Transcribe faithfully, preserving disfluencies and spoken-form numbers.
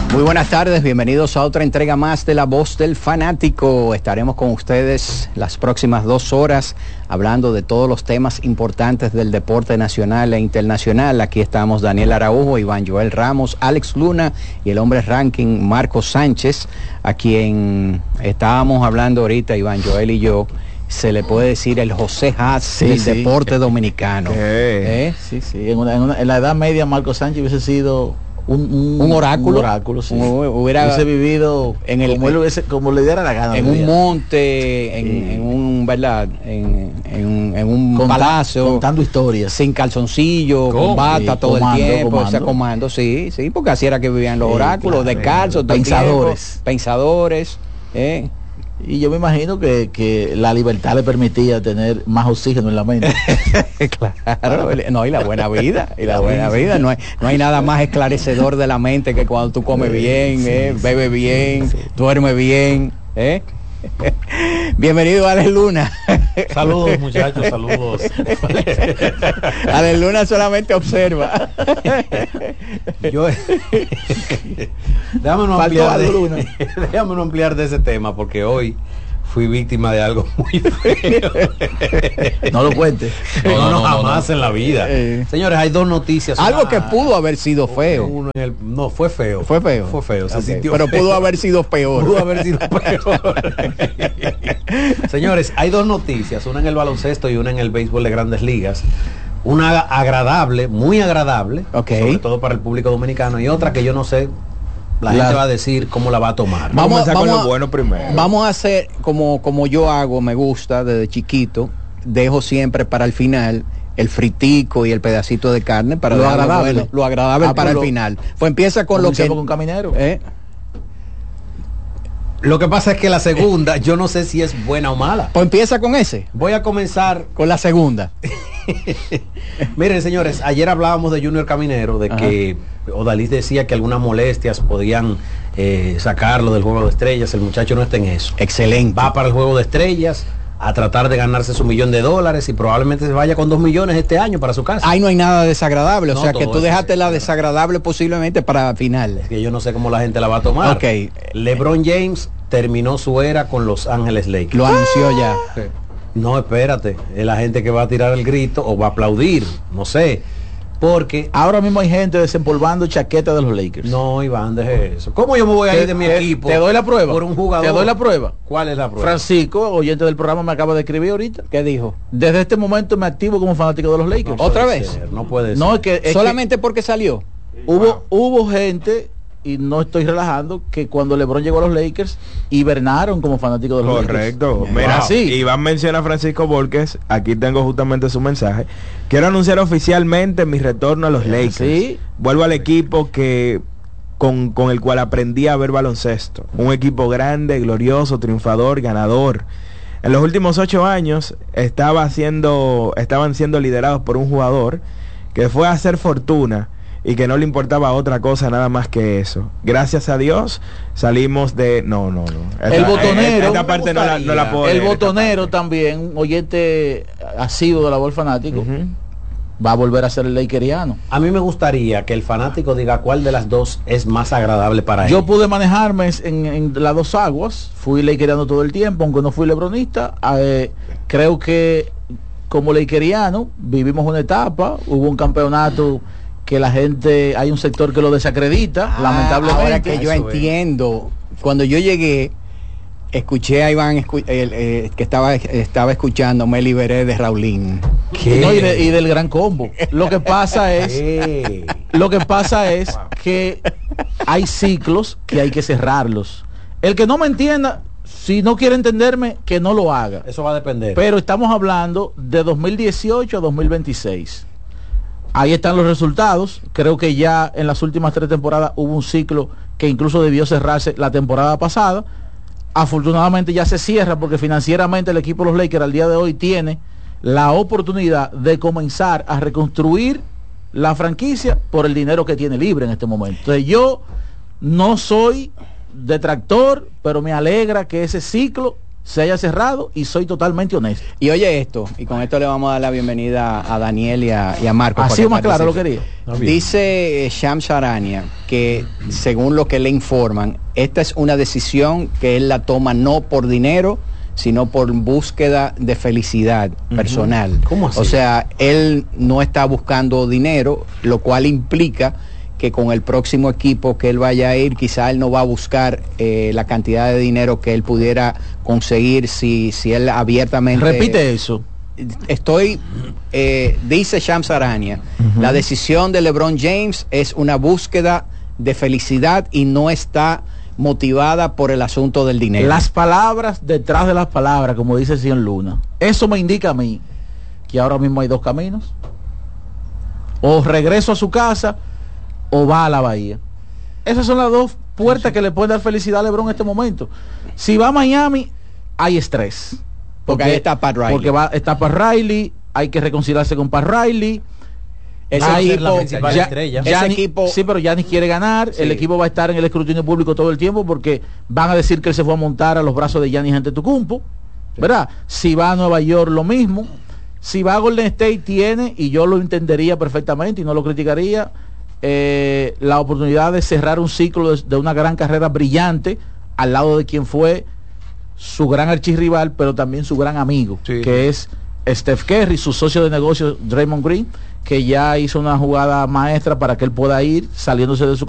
Muy buenas tardes, bienvenidos a otra entrega más de La Voz del Fanático. Estaremos con ustedes las próximas dos horas hablando de todos los temas importantes del deporte nacional e internacional. Aquí estamos Daniel Araujo, Iván Joel Ramos, Alex Luna y el hombre ranking Marco Sánchez, a quien estábamos hablando ahorita, Iván Joel y yo. Se le puede decir el José Haas sí, del sí. deporte dominicano. ¿Eh? Sí, sí. En, una, en, una, en la Edad Media Marco Sánchez hubiese sido Un, un, un oráculo, un oráculo sí. hubiera hubiese vivido en el como, él hubiese, como le diera la gana en un monte, en, sí. en un verdad, en, en, en un Conta, palacio, contando historias, sin calzoncillo, ¿Cómo? con bata sí, todo comando, el tiempo, comando. ese comando, sí, sí, porque así era que vivían los sí, oráculos, claro, descalzos, pensadores, tiempo, pensadores, eh. Y yo me imagino que, que la libertad le permitía tener más oxígeno en la mente. Claro, no, y la buena vida, y la buena vida, no hay, no hay nada más esclarecedor de la mente que cuando tú comes bien, sí, eh, bebes bien, sí. duermes bien, ¿eh? Bienvenido Alex Luna. Saludos muchachos, saludos. Alex Luna solamente observa. Yo déjame no ampliar de, déjame no ampliar de ese tema porque hoy fui víctima de algo muy feo. No lo cuentes. No, no, no, no jamás no, no. en la vida. Eh. Señores, hay dos noticias. Algo una... que pudo haber sido feo. Uno en el... No, fue feo. Fue feo. Fue feo. Se okay. sintió Pero feo. Pudo haber sido peor. Pudo haber sido peor. Señores, hay dos noticias, una en el baloncesto y una en el béisbol de Grandes Ligas. Una agradable, muy agradable, okay. sobre todo para el público dominicano, y otra que yo no sé. La, la gente va a decir cómo la va a tomar. Vamos, vamos, con lo bueno primero. Vamos a hacer como, como yo hago, me gusta desde chiquito. Dejo siempre para el final el fritico y el pedacito de carne para lo agradable, bueno, lo agradable ah, para el lo, final. Pues empieza con lo que con caminero. ¿Eh? Lo que pasa es que la segunda, yo no sé si es buena o mala. Pues empieza con ese. Voy a comenzar con la segunda. Miren, señores, ayer hablábamos de Junior Caminero, de Ajá. que Odalis decía que algunas molestias podían eh, sacarlo del juego de estrellas. El muchacho no está en eso. Excelente. Va para el juego de estrellas a tratar de ganarse su millón de dólares y probablemente se vaya con dos millones este año para su casa. Ahí no hay nada desagradable, no, o sea que tú dejaste es, la desagradable posiblemente para final. Es que yo no sé cómo la gente la va a tomar. Okay. LeBron James terminó su era con Los Ángeles Lakers. Lo anunció ya. Sí. No, espérate, es la gente que va a tirar el grito o va a aplaudir, no sé. Porque ahora mismo hay gente desempolvando chaquetas de los Lakers. No, Iván, deje eso. ¿Cómo yo me voy a ir de mi te, equipo? Te doy la prueba. Por un jugador. Te doy la prueba. ¿Cuál es la prueba? Francisco, oyente del programa, me acaba de escribir ahorita. ¿Qué dijo? Desde este momento me activo como fanático de los Lakers. No ¿Otra vez? Ser, no puede ser. No, es que es solamente que porque salió. Hubo, wow. hubo gente, y no estoy relajando, que cuando LeBron llegó a los Lakers hibernaron como fanáticos de los Correcto. Lakers. Correcto. Mira, wow. sí. Iván menciona a Francisco Borges, aquí tengo justamente su mensaje. Quiero anunciar oficialmente mi retorno a los Lakers. ¿Sí? Vuelvo al equipo que con, con el cual aprendí a ver baloncesto. Un equipo grande, glorioso, triunfador, ganador. En los últimos ocho años estaba siendo, estaban siendo liderados por un jugador que fue a hacer fortuna y que no le importaba otra cosa nada más que eso. Gracias a Dios salimos de... No, no, no. Esta, el botonero... Esta parte no la, no la puedo El leer, botonero también, oyente asiduo de La Voz Fanático, uh-huh. va a volver a ser el lakeriano. A mí me gustaría que el fanático diga cuál de las dos es más agradable para él. Yo pude manejarme en, en las dos aguas. Fui lakeriano todo el tiempo, aunque no fui lebronista. Eh, creo que como lakeriano vivimos una etapa, hubo un campeonato que la gente, hay un sector que lo desacredita, ah, lamentablemente. Ahora que yo entiendo, es. Cuando yo llegué, escuché a Iván escu el, eh, que estaba, estaba escuchando, me liberé de Raulín. No, y, de, y del Gran Combo. Lo que pasa es, lo que pasa es que hay ciclos que hay que cerrarlos. El que no me entienda, si no quiere entenderme, que no lo haga. Eso va a depender. Pero estamos hablando de dos mil dieciocho a dos mil veintiséis. Ahí están los resultados. Creo que ya en las últimas tres temporadas hubo un ciclo que incluso debió cerrarse la temporada pasada. Afortunadamente ya se cierra porque financieramente el equipo de los Lakers al día de hoy tiene la oportunidad de comenzar a reconstruir la franquicia por el dinero que tiene libre en este momento. Entonces yo no soy detractor, pero me alegra que ese ciclo se haya cerrado y soy totalmente honesto. Y oye esto, y con esto le vamos a dar la bienvenida a Daniel y a, y a Marco. Así más claro lo quería. Dice eh, Shams Charania que según lo que le informan, esta es una decisión que él la toma no por dinero, sino por búsqueda de felicidad personal. Uh-huh. ¿Cómo así? O sea, él no está buscando dinero, lo cual implica que con el próximo equipo que él vaya a ir, quizá él no va a buscar eh, la cantidad de dinero que él pudiera conseguir si, si él abiertamente... Repite eso. Estoy, eh, dice Shams Arania, uh-huh. la decisión de LeBron James es una búsqueda de felicidad y no está motivada por el asunto del dinero. Las palabras detrás de las palabras, como dice Cien Luna. Eso me indica a mí que ahora mismo hay dos caminos. O regreso a su casa o va a la Bahía. Esas son las dos puertas sí, sí. que le pueden dar felicidad a LeBron en este momento. Si va a Miami, hay estrés. Porque, porque ahí está Pat Riley. Porque va, está Pat Riley, hay que reconciliarse con Pat Riley. Ese hay, equipo, la ya, estrella. Ese Gianni, equipo, sí, pero Giannis quiere ganar. Sí. El equipo va a estar en el escrutinio público todo el tiempo porque van a decir que él se fue a montar a los brazos de Giannis Antetokounmpo, sí. ¿verdad? Si va a Nueva York, lo mismo. Si va a Golden State, tiene, y yo lo entendería perfectamente y no lo criticaría, Eh, la oportunidad de cerrar un ciclo de, de una gran carrera brillante al lado de quien fue su gran archirrival, pero también su gran amigo, sí. que es Steph Curry, su socio de negocios Draymond Green, que ya hizo una jugada maestra para que él pueda ir saliéndose de su